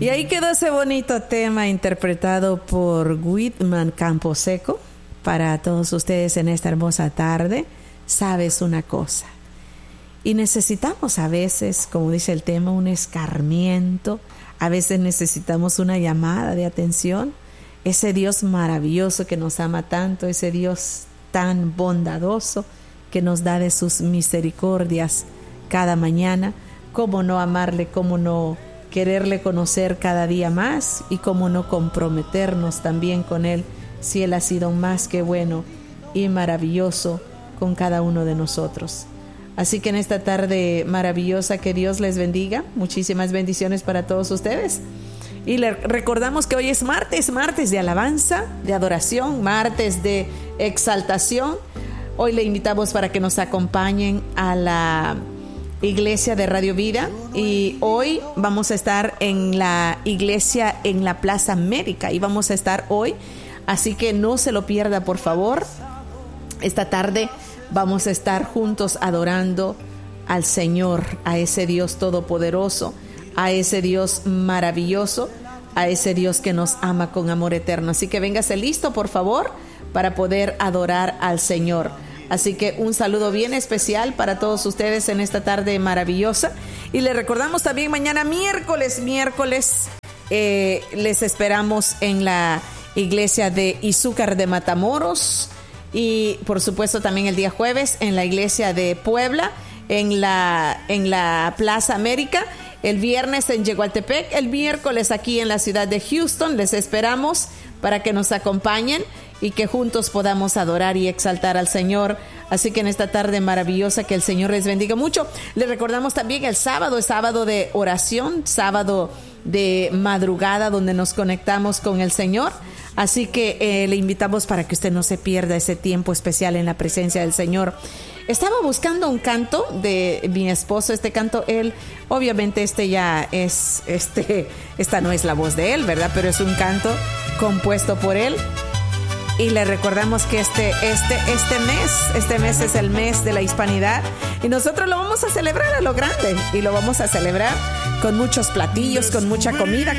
Y ahí quedó ese bonito tema interpretado por Whitman Camposeco para todos ustedes en esta hermosa tarde. Sabes una cosa, y necesitamos a veces, como dice el tema, un escarmiento. A veces necesitamos una llamada de atención. Ese Dios maravilloso que nos ama tanto, ese Dios tan bondadoso que nos da de sus misericordias cada mañana. ¿Cómo no amarle? ¿Cómo no quererle conocer cada día más? Y cómo no comprometernos también con Él, si Él ha sido más que bueno y maravilloso con cada uno de nosotros. Así que en esta tarde maravillosa, que Dios les bendiga. Muchísimas bendiciones para todos ustedes. Y le recordamos que hoy es martes de alabanza, de adoración, martes de exaltación. Hoy le invitamos para que nos acompañen a la iglesia de Radio Vida. Y hoy vamos a estar en la iglesia en la Plaza América. Y vamos a estar hoy, así que no se lo pierda, por favor. Esta tarde vamos a estar juntos adorando al Señor, a ese Dios todopoderoso, a ese Dios maravilloso, a ese Dios que nos ama con amor eterno. Así que véngase listo, por favor, para poder adorar al Señor. Así que un saludo bien especial para todos ustedes en esta tarde maravillosa. Y les recordamos también mañana miércoles, les esperamos en la iglesia de Izúcar de Matamoros. Y por supuesto también el día jueves en la iglesia de Puebla, en la Plaza América, el viernes en Yegualtepec, el miércoles aquí en la ciudad de Houston. Les esperamos para que nos acompañen y que juntos podamos adorar y exaltar al Señor. Así que en esta tarde maravillosa, que el Señor les bendiga mucho. Les recordamos también el sábado, es sábado de oración, sábado de madrugada, donde nos conectamos con el Señor. Así que le invitamos para que usted no se pierda ese tiempo especial en la presencia del Señor. Estaba buscando un canto de mi esposo. Este canto, él, obviamente esta no es la voz de él, ¿verdad? Pero es un canto compuesto por él. Y le recordamos que este mes es el mes de la hispanidad. Y nosotros lo vamos a celebrar a lo grande. Y lo vamos a celebrar con muchos platillos, con mucha comida.